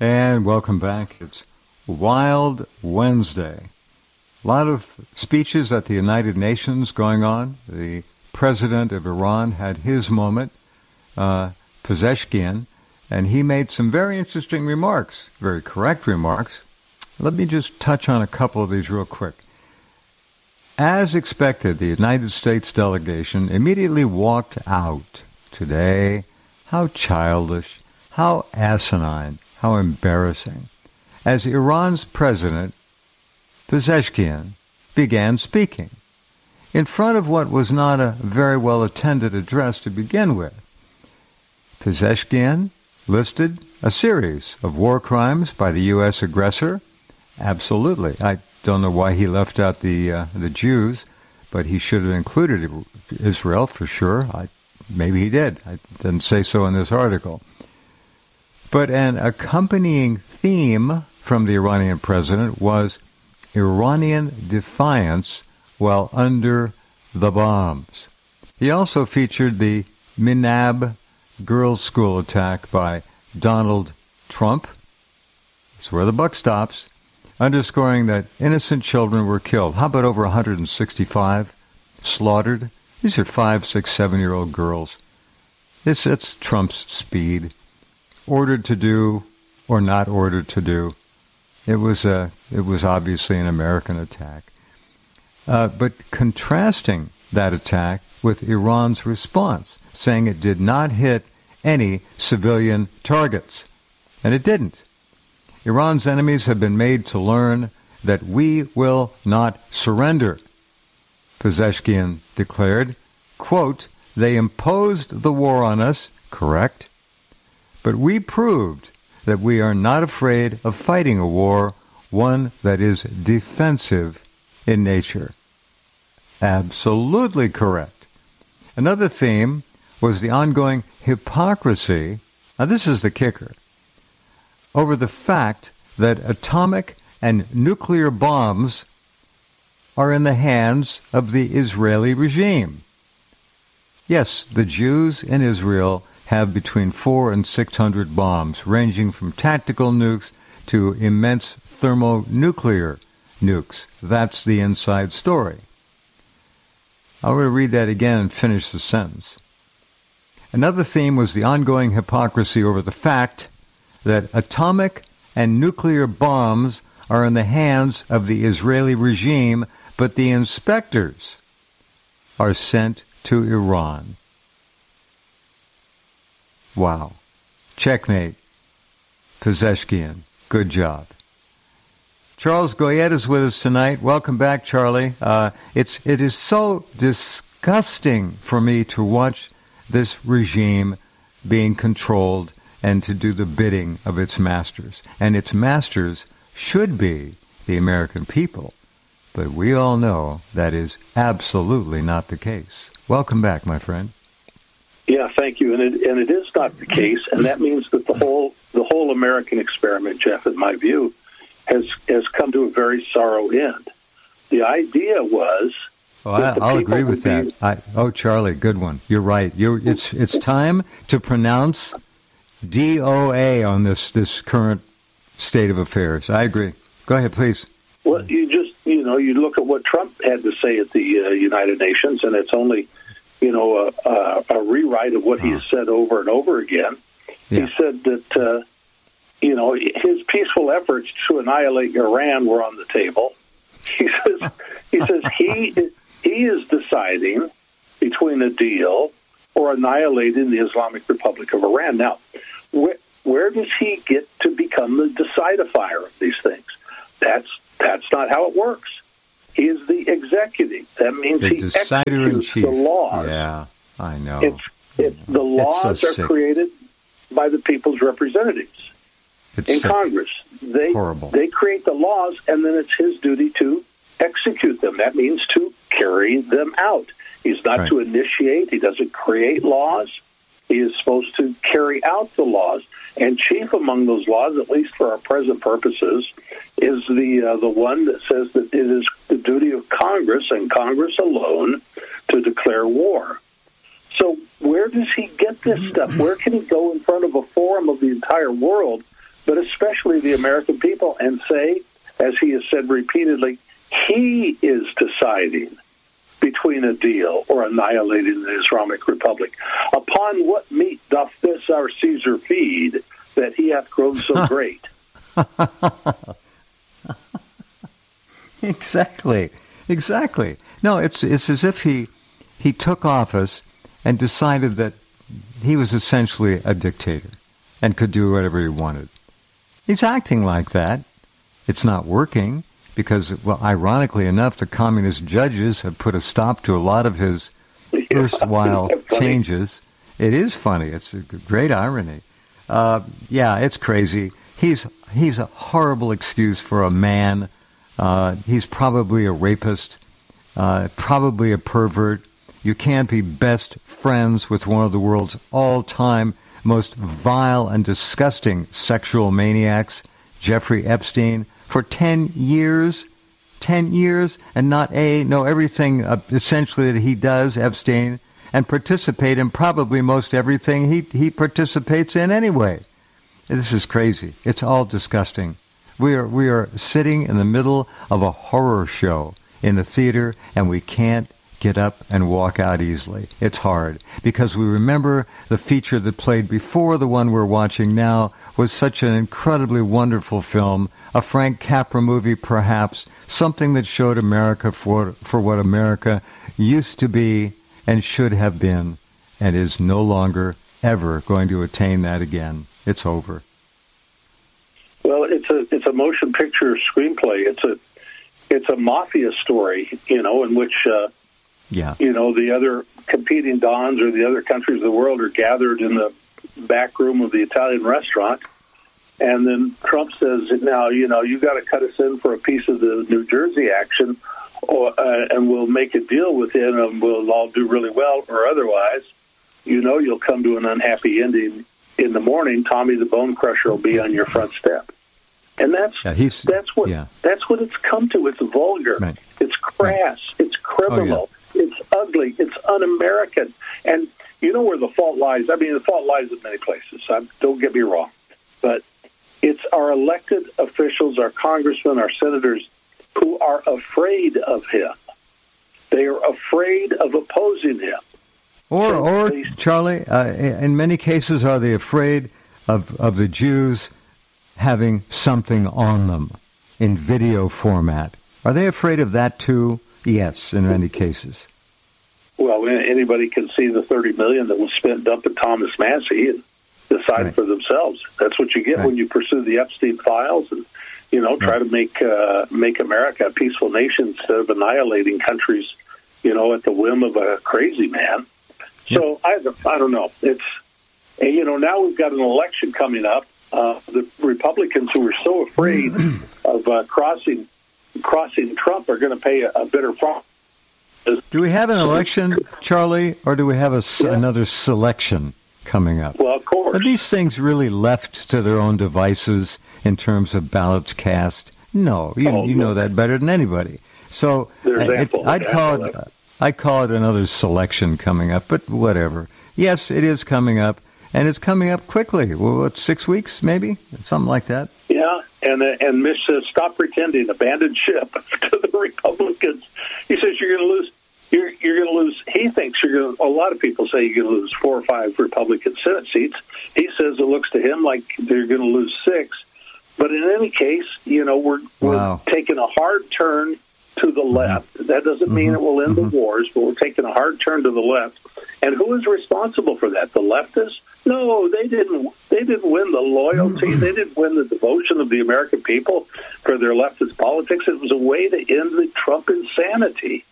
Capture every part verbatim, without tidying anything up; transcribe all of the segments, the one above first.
And welcome back. It's Wild Wednesday. A lot of speeches at the United Nations going on. The president of Iran had his moment, uh, Pezeshkian, and he made some very interesting remarks, very correct remarks. Let me just touch on a couple of these real quick. As expected, the United States delegation immediately walked out today. How childish, how asinine, how embarrassing. As Iran's president, Pezeshkian, began speaking in front of what was not a very well-attended address to begin with. Pezeshkian listed a series of war crimes by the U S aggressor. Absolutely. I don't know why he left out the uh, the Jews, but he should have included Israel for sure. I, maybe he did. I didn't say so in this article. But an accompanying theme from the Iranian president was Iranian defiance while under the bombs. He also featured the Minab girls' school attack by Donald Trump. That's where the buck stops, underscoring that innocent children were killed. How about over one hundred sixty-five slaughtered? These are five, six, seven-year-old girls. This, it's Trump's speed. Ordered to do or not ordered to do. It was a, it was obviously an American attack. Uh, but contrasting that attack with Iran's response, saying it did not hit any civilian targets. And it didn't. Iran's enemies have been made to learn that we will not surrender, Pezeshkian declared. Quote, they imposed the war on us, correct? But we proved that we are not afraid of fighting a war, one that is defensive in nature. Absolutely correct. Another theme was the ongoing hypocrisy, now this is the kicker, over the fact that atomic and nuclear bombs are in the hands of the Israeli regime. Yes, the Jews in Israel have between four and six hundred bombs, ranging from tactical nukes to immense thermonuclear nukes. That's the inside story. I'm going to read that again and finish the sentence. Another theme was the ongoing hypocrisy over the fact that atomic and nuclear bombs are in the hands of the Israeli regime, but the inspectors are sent to Iran. Wow. Checkmate. Pezeshkian. Good job. Charles Goyette is with us tonight. Welcome back, Charlie. Uh, it's, it is so disgusting for me to watch this regime being controlled and to do the bidding of its masters. And its masters should be the American people. But we all know that is absolutely not the case. Welcome back, my friend. Yeah, thank you. And it, and it is not the case, and that means that the whole the whole American experiment, Jeff, in my view, has has come to a very sorrow end. The idea was. Oh, I, I'll agree with that. Be, I, oh, Charlie, good one. You're right. You're, it's it's time to pronounce D O A on this this current state of affairs. I agree. Go ahead, please. Well, you just you know you look at what Trump had to say at the uh, United Nations, and it's only. You know, a, a, a rewrite of what oh. he's said over and over again. Yeah. He said that, uh, you know, his peaceful efforts to annihilate Iran were on the table. He says he says he he is deciding between a deal or annihilating the Islamic Republic of Iran. Now, wh- where does he get to become the decidifier of these things? That's that's not how it works. He is the executive. That means the he executes the laws. Yeah, I know. It's, it's the laws so are sick. created by the people's representatives it's in sick. Congress. They Horrible. They create the laws, and then it's his duty to execute them. That means to carry them out. He's not right. to initiate. He doesn't create laws. He is supposed to carry out the laws. And chief among those laws, at least for our present purposes, is the uh, the one that says that it is the duty of Congress and Congress alone to declare war. So where does he get this stuff? Where can he go in front of a forum of the entire world but especially the American people, and say, as he has said repeatedly, he is deciding between a deal or annihilating the Islamic Republic. Upon what meat doth this our Caesar feed, that he hath grown so great? Exactly. Exactly. No, it's it's as if he he took office and decided that he was essentially a dictator and could do whatever he wanted. He's acting like that. It's not working because, well, ironically enough, the communist judges have put a stop to a lot of his yeah, erstwhile changes. It is funny. It's a great irony. Uh, yeah, it's crazy. He's he's a horrible excuse for a man. Uh, he's probably a rapist, uh, probably a pervert. You can't be best friends with one of the world's all-time most vile and disgusting sexual maniacs, Jeffrey Epstein, for ten years. Ten years, and not A, know everything uh, essentially that he does, Epstein, and participate in probably most everything he, he participates in anyway. This is crazy. It's all disgusting. We are we are sitting in the middle of a horror show in the theater, and we can't get up and walk out easily. It's hard, because we remember the feature that played before the one we're watching now was such an incredibly wonderful film, a Frank Capra movie perhaps, something that showed America for, for what America used to be and should have been, and is no longer ever going to attain that again. It's over. Well, it's a it's a motion picture screenplay. It's a it's a mafia story, you know, in which uh, yeah, you know, the other competing dons or the other countries of the world are gathered in the back room of the Italian restaurant, and then Trump says, "Now, you know, you got to cut us in for a piece of the New Jersey action, or uh, and we'll make a deal with it, and we'll all do really well, or otherwise, you know, you'll come to an unhappy ending." In the morning, Tommy the Bone Crusher will be on your front step, and that's yeah, he's, that's what yeah. that's what it's come to. It's vulgar, right. It's crass, right. It's criminal, oh, yeah. It's ugly, it's un-American, and you know where the fault lies. I mean, the fault lies in many places. I, don't get me wrong, but it's our elected officials, our congressmen, our senators, who are afraid of him. They are afraid of opposing him. Or, or Charlie, uh, in many cases, are they afraid of, of the Jews having something on them in video format? Are they afraid of that too? Yes, in many cases. Well, anybody can see the thirty million dollars that was spent dumping Thomas Massey and decide right. for themselves. That's what you get right. when you pursue the Epstein files and, you know, try right. to make uh, make America a peaceful nation instead of annihilating countries, you know, at the whim of a crazy man. So I, I don't know. It's, you know, now we've got an election coming up. Uh, the Republicans who were so afraid of uh, crossing crossing Trump are going to pay a, a bitter price. Do we have an election, Charlie, or do we have a, yeah. another selection coming up? Well, of course. Are these things really left to their own devices in terms of ballots cast? No, you, oh, you know that better than anybody. So it, I'd call it. I call it another selection coming up, but whatever. Yes, it is coming up, and it's coming up quickly. Well, what, six weeks, maybe? Something like that. Yeah, and uh, and Mitch says, stop pretending, abandon ship to the Republicans. He says you're going to lose. You're you're going to lose. He thinks you're going to. A lot of people say you're going to lose four or five Republican Senate seats. He says it looks to him like they're going to lose six. But in any case, you know, we're wow. we're taking a hard turn to the left. Mm-hmm. That doesn't mean mm-hmm. it will end mm-hmm. the wars, but we're taking a hard turn to the left. And who is responsible for that? The leftists? No, they didn't. They didn't win the loyalty. Mm-hmm. They didn't win the devotion of the American people for their leftist politics. It was a way to end the Trump insanity.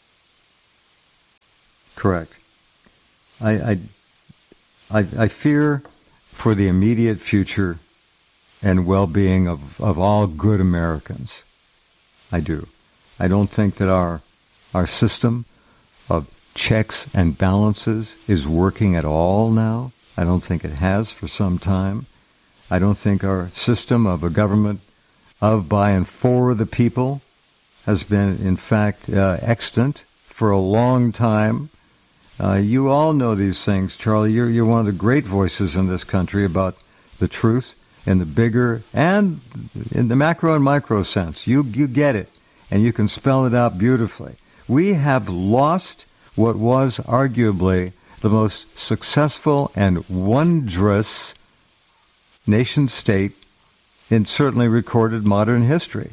Correct. I I I, I fear for the immediate future and well-being of, of all good Americans. I do. I don't think that our our system of checks and balances is working at all now. I don't think it has for some time. I don't think our system of a government of, by, and for the people has been, in fact, uh, extant for a long time. Uh, you all know these things, Charlie. You're, you're one of the great voices in this country about the truth in the bigger and in the macro and micro sense. You you get it, and you can spell it out beautifully. We have lost what was arguably the most successful and wondrous nation state in certainly recorded modern history.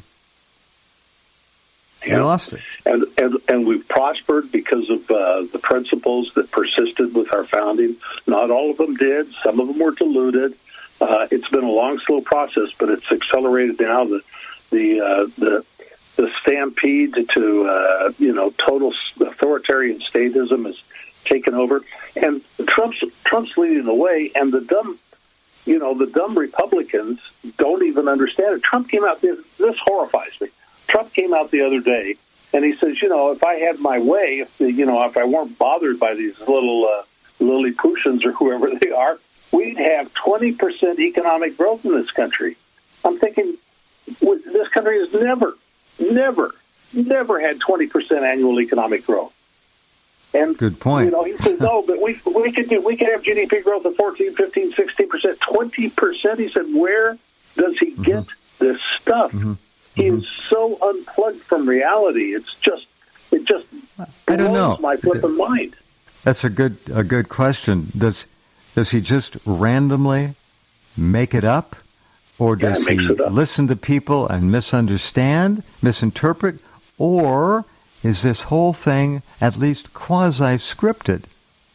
Yeah. We lost it. And, and and we've prospered because of uh, the principles that persisted with our founding. Not all of them did. Some of them were diluted. Uh, it's been a long, slow process, but it's accelerated now. The the uh, the the stampede to uh, you know total authoritarian statism has taken over, and Trump's Trump's leading the way. And the dumb, you know, the dumb Republicans don't even understand it. Trump came out. This, this horrifies me. Trump came out the other day, and he says, you know, if I had my way, if the, you know, if I weren't bothered by these little uh, Lilliputians or whoever they are, we'd have twenty percent economic growth in this country. I'm thinking, this country has never, never, never had twenty percent annual economic growth. And, good point. You know, he says, no, but we we could do, we could have G D P growth of fourteen, fifteen, sixteen percent, twenty percent. He said, where does he get mm-hmm. this stuff? Mm-hmm. He is so unplugged from reality. It's just, it just I don't know. blows my flipping mind. That's a good, a good question. Does, does he just randomly make it up, or does yeah, he listen to people and misunderstand, misinterpret, or is this whole thing at least quasi-scripted?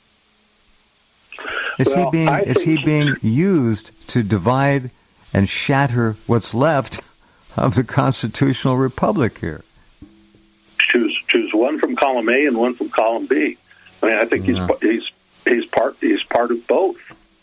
Is well, he being, I is he being used to divide and shatter what's left of the constitutional republic here? Choose choose one from column A and one from column B. I mean, I think yeah. he's he's he's part he's part of both.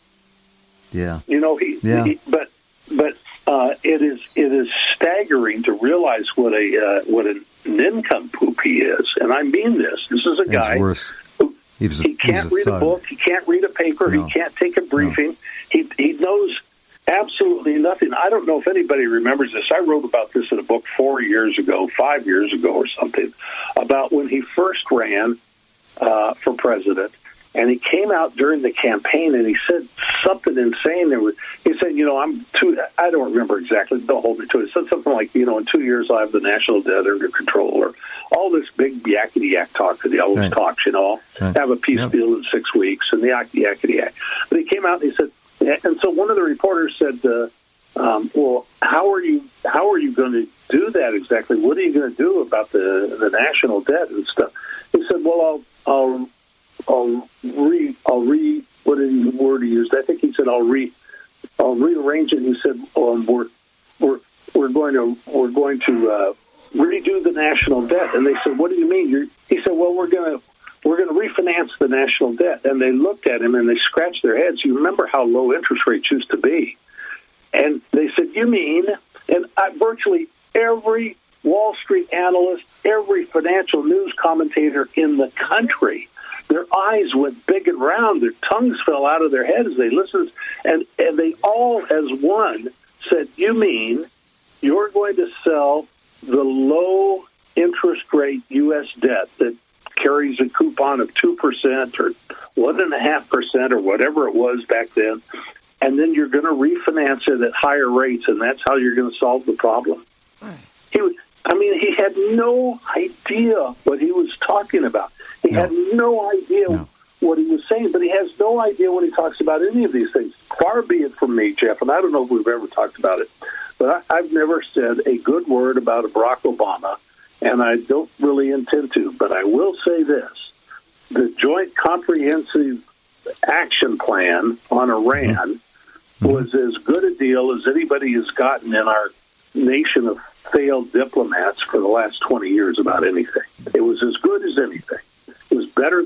Yeah. You know, he, yeah. he but but uh, it is it is staggering to realize what a uh, what a nincompoop he is, and I mean this. This is a guy who he, was a, he can't read a, a book, he can't read a paper, no. he can't take a briefing. No. He he knows absolutely nothing. I don't know if anybody remembers this. I wrote about this in a book four years ago, five years ago or something, about when he first ran uh, for president. And he came out during the campaign and he said something insane. There was, he said, you know, I'm two, I don't remember exactly, don't hold me to it. He said something like, you know, in two years I'll have the national debt under control, or all this big yakety-yak talk that he always right. talks, you know, right. have a peace yep. deal in six weeks and the yakety-yak. But he came out and he said, and so one of the reporters said, uh, um, "Well, how are you? How are you going to do that exactly? What are you going to do about the the national debt and stuff?" He said, "Well, I'll I'll I'll re I'll re what did the word he used? I think he said I'll re I'll rearrange it." He said, um, "We're we're we're going to we're going to uh, redo the national debt." And they said, "What do you mean?" You're, he said, "Well, we're going to." We're going to refinance the national debt. And they looked at him and they scratched their heads. You remember how low interest rates used to be. And they said, you mean? And I, virtually every Wall Street analyst, every financial news commentator in the country, their eyes went big and round. Their tongues fell out of their heads as they listened. And, and they all, as one, said, you mean you're going to sell the low interest rate U S debt that carries a coupon of two percent or one point five percent or whatever it was back then, and then you're going to refinance it at higher rates, and that's how you're going to solve the problem? He, I mean, he had no idea what he was talking about. He no. had no idea no. what he was saying, but he has no idea when he talks about any of these things. Far be it from me, Jeff, and I don't know if we've ever talked about it, but I, I've never said a good word about a Barack Obama, and I don't really intend to, but I will say this. The Joint Comprehensive Action Plan on Iran mm-hmm. was as good a deal as anybody has gotten in our nation of failed diplomats for the last twenty years about anything. It was as good as anything. It was better